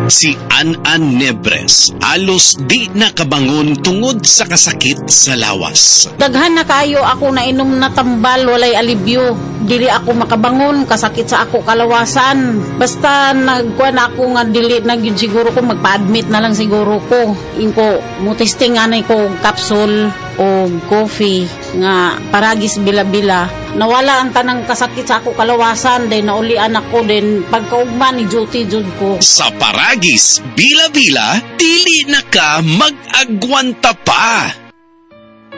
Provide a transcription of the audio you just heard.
Si An-An Nebres halos di nakabangon tungod sa kasakit sa lawas. Daghan na kayo ako na inom na tambal, walay alibyo. Dili ako makabangon, kasakit sa ako kalawasan. Basta nagkuha na ako nga dili na yun siguro ko, magpa-admit na lang siguro ko. Inko, mutesting anay ko capsule o coffee nga paragis bila-bila. Nawala ang tanang kasakit sa ako kalawasan, then naulian ako, then pagkaugma ni duty jud ko. Sa paragis bila-bila, dili na ka mag-agwanta pa.